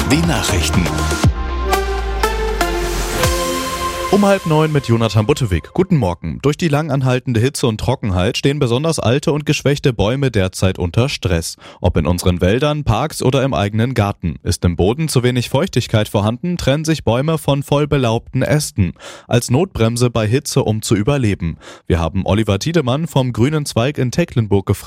Die Nachrichten. Um 8:30 mit Jonathan Buttewig. Guten Morgen. Durch die lang anhaltende Hitze und Trockenheit stehen besonders alte und geschwächte Bäume derzeit unter Stress. Ob in unseren Wäldern, Parks oder im eigenen Garten. Ist im Boden zu wenig Feuchtigkeit vorhanden, trennen sich Bäume von voll belaubten Ästen. Als Notbremse bei Hitze, um zu überleben. Wir haben Oliver Tiedemann vom Grünen Zweig in Tecklenburg gefragt,